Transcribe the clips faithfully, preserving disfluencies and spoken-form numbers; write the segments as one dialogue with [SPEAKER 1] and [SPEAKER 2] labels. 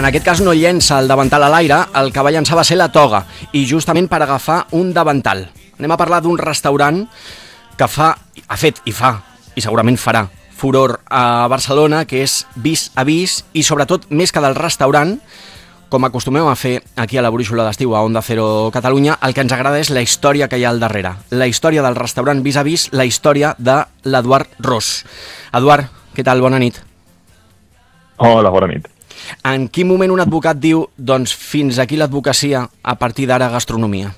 [SPEAKER 1] En aquest cas no llença el davantal a l'aire, el que va llançar va ser la toga, i justament per agafar un davantal. Anem a parlar d'un restaurant que fa, ha fet i fa, i segurament farà, furor a Barcelona, que és Vis a Vis, i sobretot, més que del restaurant, com acostumem a fer aquí a la Brúixola d'Estiu a Onda Cero Catalunya, el que ens agrada és la història que hi ha al darrere. La història del restaurant Vis a Vis, la història de l'Eduard Ros. Eduard, què tal? Bona nit.
[SPEAKER 2] Hola, bona nit.
[SPEAKER 1] En quin moment un advocat diu, doncs fins aquí l'advocacia, a partir d'ara gastronomia?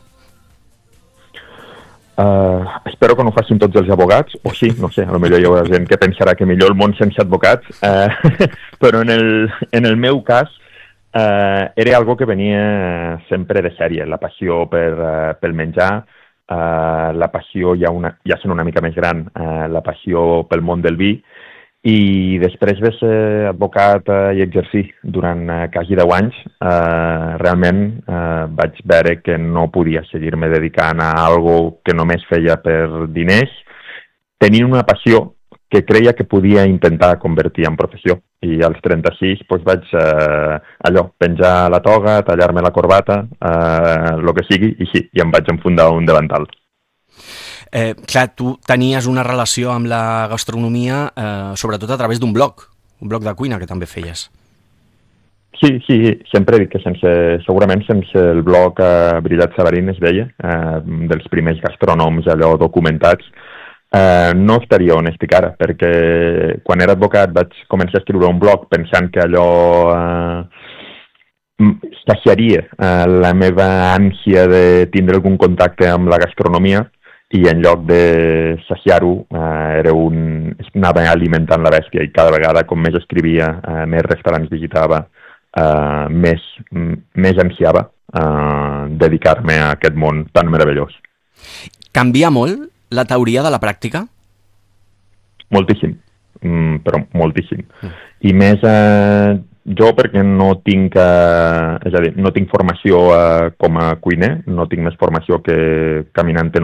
[SPEAKER 2] Uh, espero que no ho facin tots els advocats, o sí, no sé, a lo millor hi haurà gent que pensarà que millor el món sense advocats, uh, però en el, en el meu cas uh, era algo que venia sempre de sèrie, la passió per, uh, pel menjar, uh, la passió ja, una, ja sent una mica més gran, uh, la passió pel món del vi, i després de ser advocat eh, i exercir durant eh, quasi deu anys, eh, realment eh, vaig veure que no podia seguir-me dedicant a algo que només feia per diners, tenint una passió que creia que podia intentar convertir en professió. I als trenta-sis doncs, vaig eh, allò, penjar la toga, tallar-me la corbata, eh, el que sigui, i sí, i em vaig enfundar un davantal.
[SPEAKER 1] Eh, clar, tu tenies una relació amb la gastronomia, eh, sobretot a través d'un blog, un blog de cuina que també feies.
[SPEAKER 2] Sí, sí, sempre dic que sense, segurament sense el blog eh, Brillat Sabarín es deia, eh, dels primers gastrònoms allò documentats, eh, no estaria on estic ara, perquè quan era advocat vaig començar a escriure un blog pensant que allò eh, saciaria eh, la meva ànsia de tindre algun contacte amb la gastronomia, i en lloc de saciar-ho eh, era un... anava alimentant la bèstia, i cada vegada com més escrivia, eh, més restaurants visitava, eh, més, més ansiava eh, dedicar-me a aquest món tan meravellós.
[SPEAKER 1] Canvia molt la teoria de la pràctica?
[SPEAKER 2] Moltíssim, mm, però moltíssim. Mm. I més eh, jo perquè no tinc, eh, és a dir, no tinc formació eh, com a cuiner, no tinc més formació que caminant en